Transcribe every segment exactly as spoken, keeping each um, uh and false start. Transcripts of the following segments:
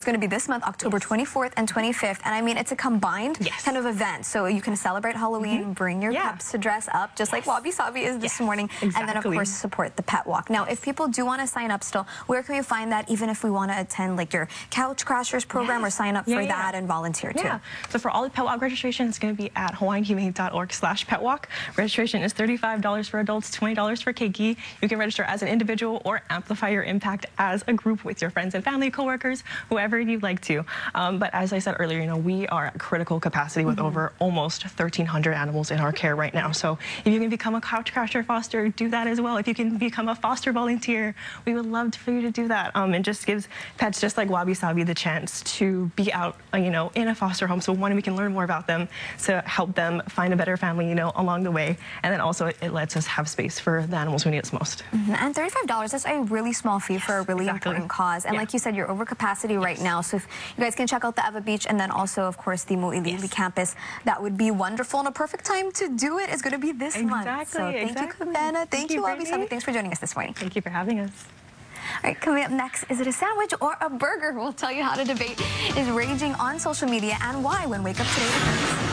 going to be this month, October yes. twenty-fourth and twenty-fifth. And I mean, it's a combined yes. kind of event. So you can celebrate Halloween, mm-hmm. bring your yeah. pups to dress up, just yes. like Wabi Sabi is this yes. morning. Exactly. And then, of course, support the pet walk. Now, if people do want to sign up still, where can we find that, even if we want to attend like your Couch Crashers program yes. or sign up yeah, for yeah. that and volunteer too? Yeah. So for all the pet walk registration, it's going to be at hawaiian humane dot org slash pet walk. Registration is thirty-five dollars for adults, twenty dollars for keiki. You can register as an individual or amplify your impact as a group with your friends and family, coworkers, whoever you'd like to. Um, but as I said earlier, you know, we are at critical capacity with mm-hmm. over almost thirteen hundred animals in our care right now. So if you can become a Couch Crasher foster, do that as well. If you can become a foster volunteer, we would love for you to do that. Um, it just gives pets just like Wabi Sabi the chance to be out, uh, you know, in a foster home. So one, we can learn more about them to help them find a better family, you know, along the way. And then also it, it lets us have space for the animals who need us most. Mm-hmm. And thirty-five dollars, that's a really small fee yes, for a really exactly. important cause. And yeah. like you said, you're over capacity right yes. now. So if you guys can check out the Ewa Beach and then also, of course, the Mo'iliili yes. campus, that would be wonderful. And a perfect time to do it is going to be this exactly, month. So thank exactly. you, Cabana. Thank, thank you, Wabi Sabi. Brittany. Thanks for joining us this morning. Thank you for having us. All right, coming up next, is it a sandwich or a burger? We'll tell you how the debate is raging on social media and why when Wake Up Today returns.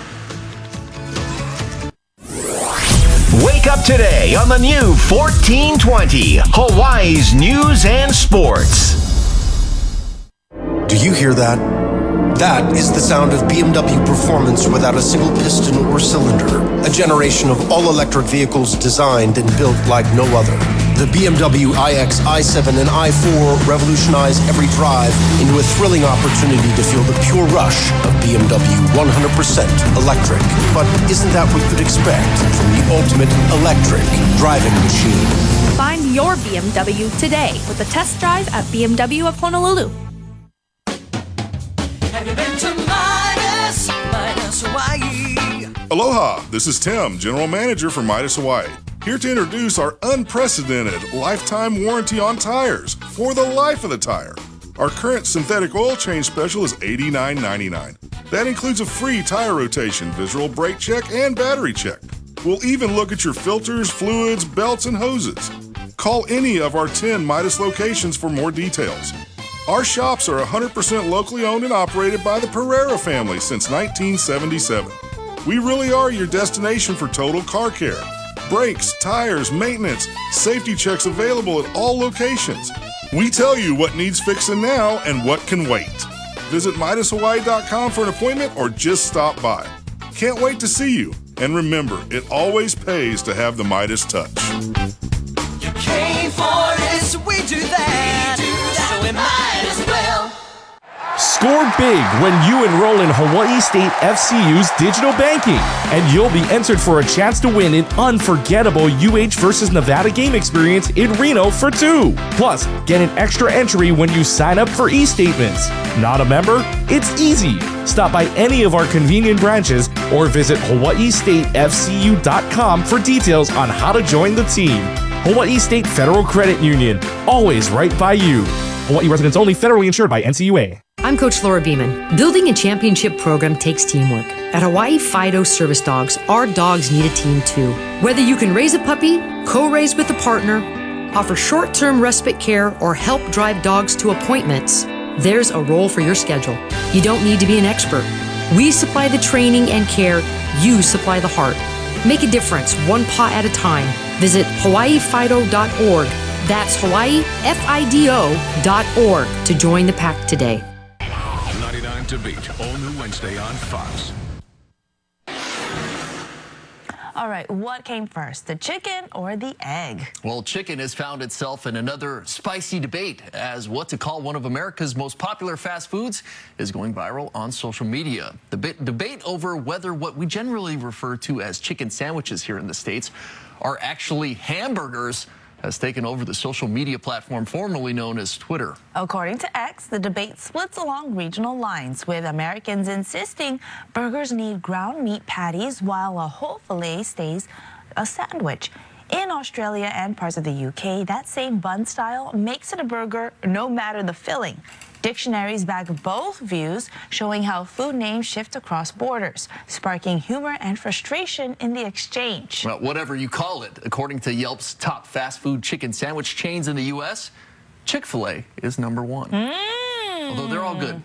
Wake Up Today on the new fourteen twenty, Hawaii's News and Sports. Do you hear that? That is the sound of B M W performance without a single piston or cylinder. A generation of all-electric vehicles designed and built like no other. The B M W iX, i seven, and i four revolutionize every drive into a thrilling opportunity to feel the pure rush of B M W one hundred percent electric. But isn't that what you'd expect from the ultimate electric driving machine? Find your B M W today with a test drive at B M W of Honolulu. Have you been to Midas, Midas Hawaii? Aloha, this is Tim, General Manager for Midas Hawaii. Here to introduce our unprecedented lifetime warranty on tires for the life of the tire. Our current synthetic oil change special is eighty-nine ninety-nine. That includes a free tire rotation, visual brake check, and battery check. We'll even look at your filters, fluids, belts, and hoses. Call any of our ten Midas locations for more details. Our shops are one hundred percent locally owned and operated by the Pereira family since nineteen seventy-seven. We really are your destination for total car care. Brakes, tires, maintenance, safety checks available at all locations. We tell you what needs fixing now and what can wait. Visit Midas Hawaii dot com for an appointment or just stop by. Can't wait to see you. And remember, it always pays to have the Midas touch. You came for it, so we do that. We do that. So we might as well. Score big when you enroll in Hawaii State F C U's digital banking, and you'll be entered for a chance to win an unforgettable U H versus Nevada game experience in Reno for two. Plus, get an extra entry when you sign up for e-statements. Not a member? It's easy. Stop by any of our convenient branches or visit hawaii state f c u dot com for details on how to join the team. Hawaii State Federal Credit Union, always right by you. Hawaii residents only, federally insured by N C U A. I'm Coach Laura Beeman. Building a championship program takes teamwork. At Hawaii Fido Service Dogs, our dogs need a team too. Whether you can raise a puppy, co-raise with a partner, offer short-term respite care, or help drive dogs to appointments, there's a role for your schedule. You don't need to be an expert. We supply the training and care. You supply the heart. Make a difference, one paw at a time. Visit hawaii fido dot org. That's Hawaii F I D O dot org to join the pack today. ninety-nine to beat, all new Wednesday on Fox. All right, what came first, the chicken or the egg? Well, chicken has found itself in another spicy debate as what to call one of America's most popular fast foods is going viral on social media. The bit debate over whether what we generally refer to as chicken sandwiches here in the States are actually hamburgers has taken over the social media platform formerly known as Twitter. According to X, the debate splits along regional lines, with Americans insisting burgers need ground meat patties while a whole filet stays a sandwich. In Australia and parts of the U K, that same bun style makes it a burger no matter the filling. Dictionaries back both views, showing how food names shift across borders, sparking humor and frustration in the exchange. Well, whatever you call it, according to Yelp's top fast food chicken sandwich chains in the U S, Chick-fil-A is number one. Mm. Although they're all good.